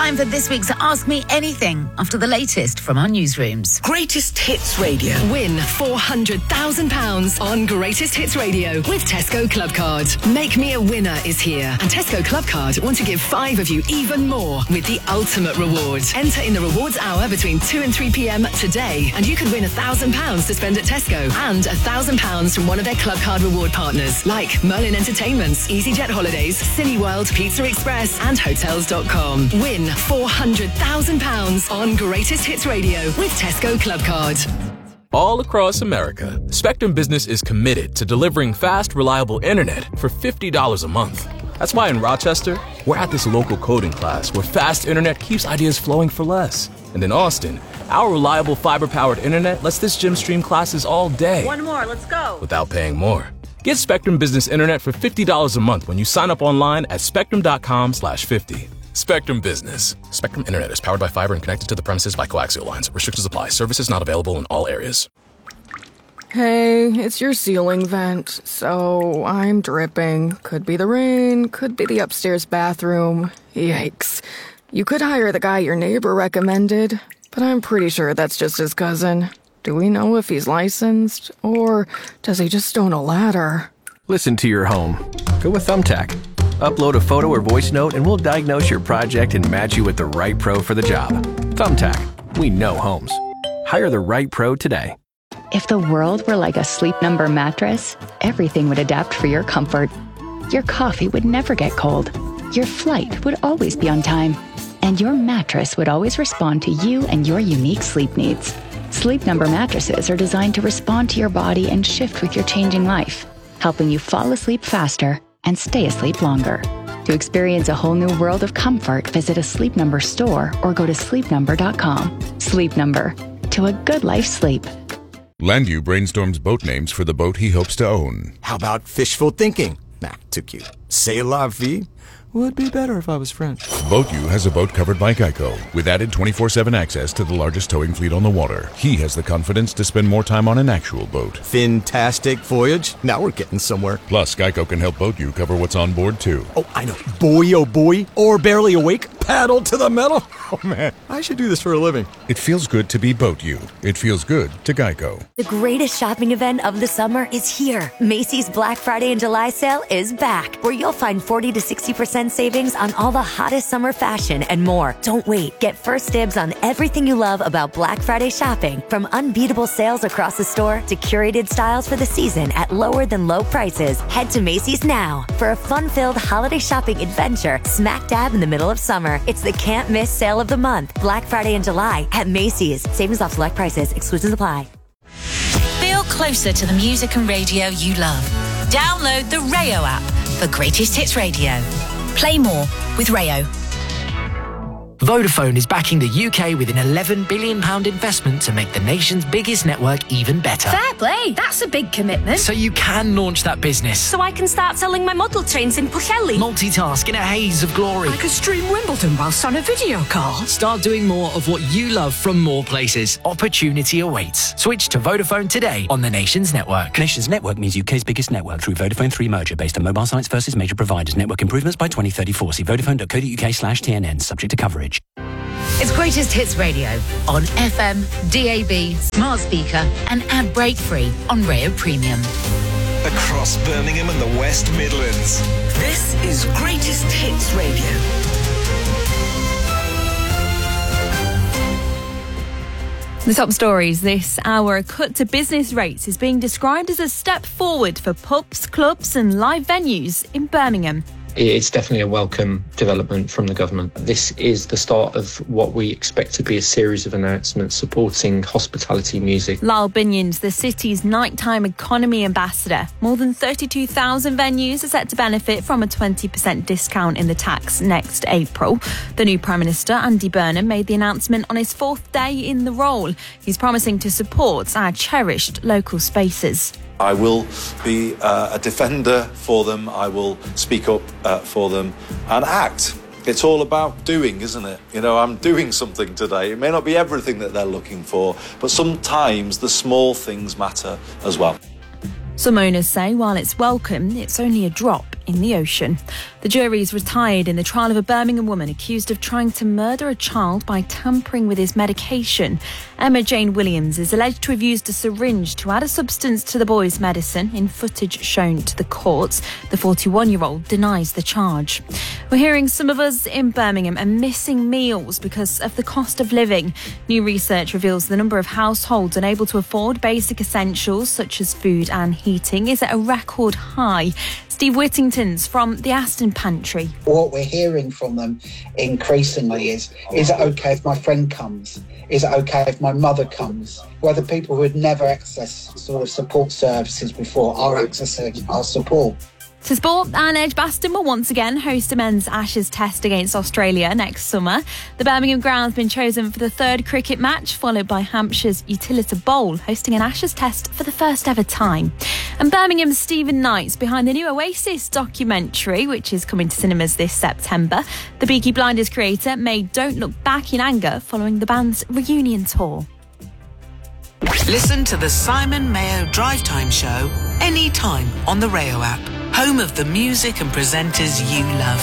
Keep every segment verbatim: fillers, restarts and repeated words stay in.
Time for this week's Ask Me Anything after the latest from our newsrooms. Greatest Hits Radio. Win four hundred thousand pounds on Greatest Hits Radio with Tesco Club Card. Make Me a Winner is here, and Tesco Club Card want to give five of you even more with the ultimate reward. Enter in the rewards hour between two and three p.m. today, and you could win one thousand pounds to spend at Tesco and one thousand pounds from one of their Club Card reward partners like Merlin Entertainments, EasyJet Holidays, Cineworld, Pizza Express and Hotels dot com. Win four hundred thousand pounds on Greatest Hits Radio with Tesco Club Card. All across America, Spectrum Business is committed to delivering fast, reliable internet for fifty dollars a month. That's why in Rochester, we're at this local coding class where fast internet keeps ideas flowing for less. And in Austin, our reliable fiber-powered internet lets this gym stream classes all day. One more, let's go. Without paying more. Get Spectrum Business Internet for fifty dollars a month when you sign up online at spectrum dot com slash fifty. Spectrum Business. Spectrum Internet is powered by fiber and connected to the premises by coaxial lines. Restrictions apply. Services not available in all areas. Hey, it's your ceiling vent, so I'm dripping. Could be the rain, could be the upstairs bathroom. Yikes. You could hire the guy your neighbor recommended, but I'm pretty sure that's just his cousin. Do we know if he's licensed, or does he just own a ladder? Listen to your home. Go with Thumbtack. Upload a photo or voice note and we'll diagnose your project and match you with the right pro for the job. Thumbtack. We know homes. Hire the right pro today. If the world were like a Sleep Number mattress, everything would adapt for your comfort. Your coffee would never get cold. Your flight would always be on time. And your mattress would always respond to you and your unique sleep needs. Sleep Number mattresses are designed to respond to your body and shift with your changing life, helping you fall asleep faster and stay asleep longer. To experience a whole new world of comfort, visit a Sleep Number store or go to sleep number dot com. Sleep Number. To a good life sleep. Landu brainstorms boat names for the boat he hopes to own. How about fishful thinking? Nah, too cute. C'est la vie? Would be better if I was French. BoatU has a boat covered by Geico, with added twenty-four seven access to the largest towing fleet on the water. He has the confidence to spend more time on an actual boat. Fantastic voyage. Now we're getting somewhere. Plus, Geico can help BoatU cover what's on board, too. Oh, I know. Boy, oh boy. Or barely awake. Paddle to the metal. Oh, man. I should do this for a living. It feels good to be BoatU. It feels good to Geico. The greatest shopping event of the summer is here. Macy's Black Friday and July sale is back, where you'll find forty to sixty percent savings on all the hottest summer fashion and more. Don't wait. Get first dibs on everything you love about Black Friday shopping, from unbeatable sales across the store to curated styles for the season at lower than low prices. Head to Macy's now for a fun-filled holiday shopping adventure smack dab in the middle of summer. It's the can't miss sale of the month. Black Friday in July at Macy's. Savings off select prices. Exclusions apply. Feel closer to the music and radio you love. Download the Rayo app for Greatest Hits Radio. Play more with Rayo. Vodafone is backing the U K with an eleven billion pounds investment to make the nation's biggest network even better. Fair play, that's a big commitment. So you can launch that business. So I can start selling my model trains in Pwllheli. Multitask in a haze of glory. I could stream Wimbledon whilst on a video call. Start doing more of what you love from more places. Opportunity awaits. Switch to Vodafone today on the nation's network. Nation's network means U K's biggest network through Vodafone three merger based on mobile sites versus major providers. Network improvements by twenty thirty-four. See vodafone dot co dot uk slash T N N. Subject to coverage. It's Greatest Hits Radio on F M, D A B, smart speaker and ad break free on Rayo Premium. Across Birmingham and the West Midlands. This is Greatest Hits Radio. The top stories this hour. Cut to business rates is being described as a step forward for pubs, clubs and live venues in Birmingham. It's definitely a welcome development from the government. This is the start of what we expect to be a series of announcements supporting hospitality music. Lyle Binion's the city's nighttime economy ambassador. More than thirty-two thousand venues are set to benefit from a twenty percent discount in the tax next April. The new Prime Minister, Andy Burnham, made the announcement on his fourth day in the role. He's promising to support our cherished local spaces. I will be uh, a defender for them. I will speak up uh, for them and act. It's all about doing, isn't it? You know, I'm doing something today. It may not be everything that they're looking for, but sometimes the small things matter as well. Some owners say while it's welcome, it's only a drop in the ocean. The jury's retired in the trial of a Birmingham woman accused of trying to murder a child by tampering with his medication. Emma Jane Williams is alleged to have used a syringe to add a substance to the boy's medicine in footage shown to the courts. The forty-one-year-old denies the charge. We're hearing some of us in Birmingham are missing meals because of the cost of living. New research reveals the number of households unable to afford basic essentials such as food and heating is at a record high. Steve Whittington's from the Aston Pantry. What we're hearing from them increasingly is, is it okay if my friend comes? Is it okay if my mother comes? Whether people who had never accessed sort of support services before are accessing our support. To sport, and Edgbaston will once again host a men's Ashes test against Australia next summer. The Birmingham ground has been chosen for the third cricket match, followed by Hampshire's Utilita Bowl, hosting an Ashes test for the first ever time. And Birmingham's Stephen Knight's behind the new Oasis documentary, which is coming to cinemas this September. The Peaky Blinders creator made Don't Look Back in anger following the band's reunion tour. Listen to the Simon Mayo Drive Time Show anytime on the Rayo app. Home of the music and presenters you love.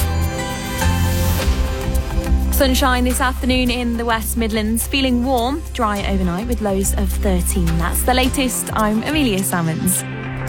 Sunshine this afternoon in the West Midlands. Feeling warm, dry overnight with lows of thirteen. That's the latest. I'm Amelia Salmons.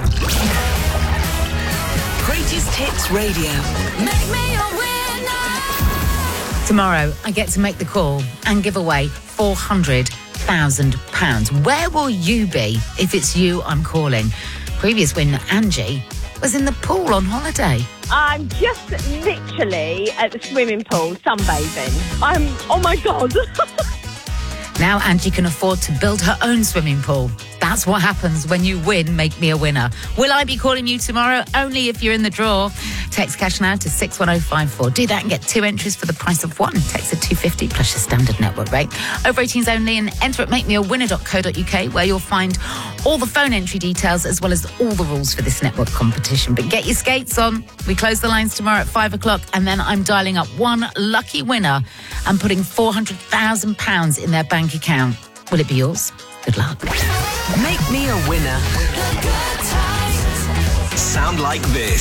Greatest Hits Radio. Make me a winner. Tomorrow, I get to make the call and give away four hundred thousand pounds. Where will you be if it's you I'm calling? Previous winner, Angie, was in the pool on holiday. I'm just literally at the swimming pool sunbathing. I'm, oh my God. Now Angie can afford to build her own swimming pool. That's what happens when you win Make Me a Winner. Will I be calling you tomorrow? Only if you're in the draw. Text cash now to six one oh five four. Do that and get two entries for the price of one. Text at two fifty plus your standard network rate. Over eighteens only, and enter at make me a winner dot co dot uk, where you'll find all the phone entry details as well as all the rules for this network competition. But get your skates on. We close the lines tomorrow at five o'clock, and then I'm dialing up one lucky winner and putting four hundred thousand pounds in their bank account. Will it be yours? Good luck. Make me a winner. Sound like this.